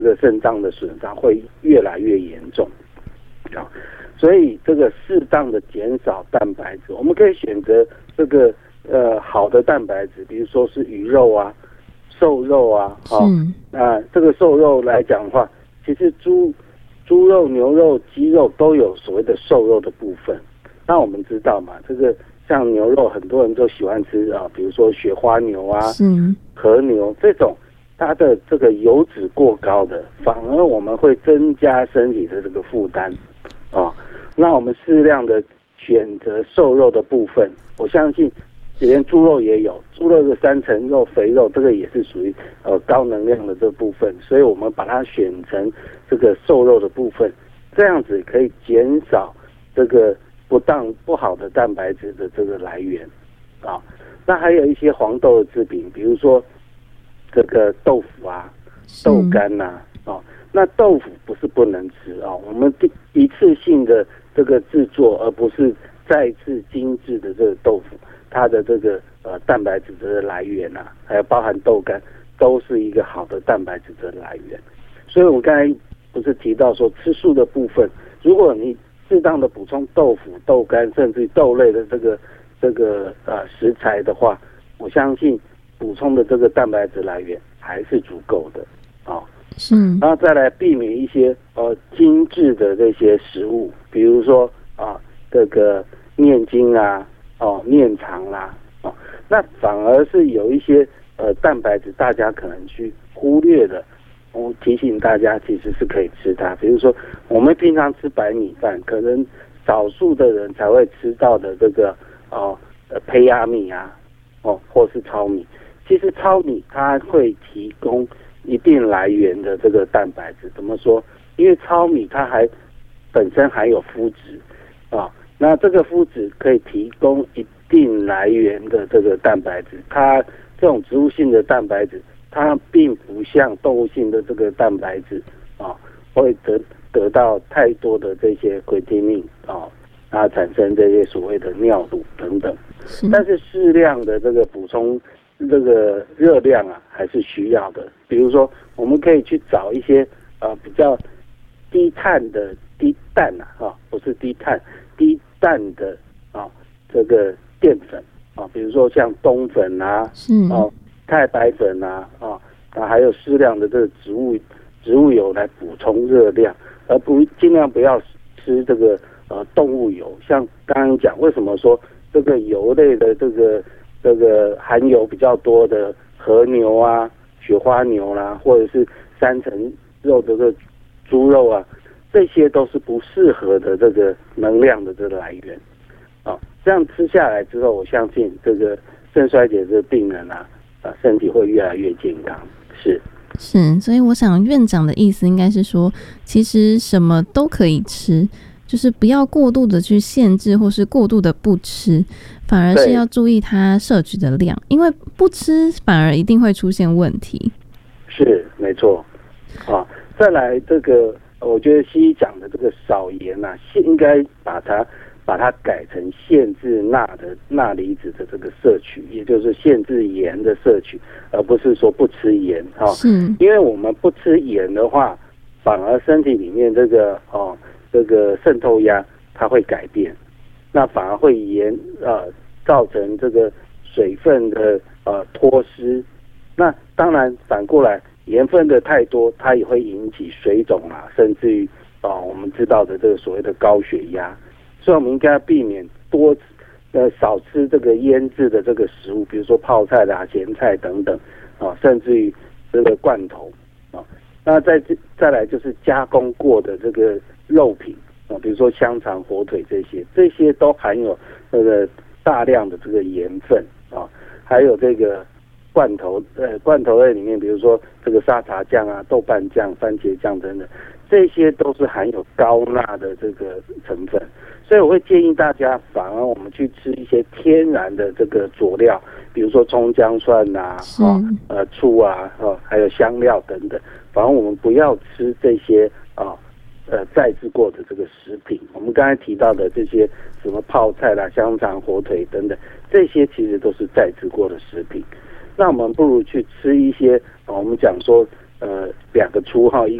这个肾脏的损伤会越来越严重啊。所以这个适当的减少蛋白质，我们可以选择这个好的蛋白质，比如说是鱼肉啊、瘦肉啊，这个瘦肉来讲的话，其实猪肉、牛肉、鸡肉都有所谓的瘦肉的部分。那我们知道嘛，这个像牛肉，很多人都喜欢吃啊，比如说雪花牛啊、和牛这种，它的这个油脂过高的，反而我们会增加身体的这个负担啊。那我们适量的选择瘦肉的部分，我相信连猪肉也有，猪肉的3层肉、肥肉，这个也是属于高能量的这部分，所以我们把它选成这个瘦肉的部分，这样子可以减少这个不好的蛋白质的这个来源啊。那还有一些黄豆的制品，比如说这个豆腐啊、豆干呐那豆腐不是不能吃啊，我们一次性的这个制作，而不是再次精致的这个豆腐，它的这个蛋白质的来源啊，还有包含豆干，都是一个好的蛋白质的来源。所以我刚才不是提到说吃素的部分，如果你适当的补充豆腐、豆干，甚至豆类的这个食材的话，我相信补充的这个蛋白质来源还是足够的啊。然后再来避免一些精致的这些食物，比如说这个面筋啊、面肠啦那反而是有一些蛋白质大家可能去忽略的，我提醒大家其实是可以吃它。比如说我们平常吃白米饭，可能少数的人才会吃到的这个胚芽米啊或是糙米。其实糙米它会提供一定来源的这个蛋白质，怎么说？因为糙米它本身含有麸质那这个麸质可以提供一定来源的这个蛋白质。它这种植物性的蛋白质，它并不像动物性的这个蛋白质会得到太多的这些奎汀命它产生这些所谓的尿毒等等。但是适量的这个补充这个热量还是需要的。比如说我们可以去找一些比较低碳的低氮不是低碳低氮的这个淀粉比如说像冬粉太白粉还有适量的这个植物油来补充热量，而尽量不要吃这个动物油。像刚刚讲为什么说这个油类的这个含油比较多的和牛啊、雪花牛啦，或者是3层肉的这个猪肉这些都是不适合的这个能量的这个来源这样吃下来之后，我相信这个肾衰竭这个病人身体会越来越健康。是， 所以我想院长的意思应该是说，其实什么都可以吃，就是不要过度的去限制，或是过度的不吃，反而是要注意它摄取的量，因为不吃反而一定会出现问题。是， 没错再来这个，我觉得西医讲的这个少盐应该把它改成限制钠离子的这个摄取，也就是限制盐的摄取，而不是说不吃盐因为我们不吃盐的话，反而身体里面这个渗透压它会改变，那反而会造成这个水分的脱失。那当然反过来，盐分的太多，它也会引起水肿甚至于我们知道的这个所谓的高血压。所以我们应该避免少吃这个腌制的这个食物，比如说泡菜咸菜等等甚至于这个罐头那再来就是加工过的这个肉品比如说香肠、火腿这些都含有这个大量的这个盐分还有这个罐头类里面，比如说这个沙茶酱豆瓣酱、番茄酱等等，这些都是含有高钠的这个成分。所以我会建议大家，反而我们去吃一些天然的这个佐料，比如说葱姜蒜醋还有香料等等。反而我们不要吃这些再制过的这个食品。我们刚才提到的这些什么泡菜香肠、火腿等等，这些其实都是再制过的食品。那我们不如去吃一些我们讲说两个初号，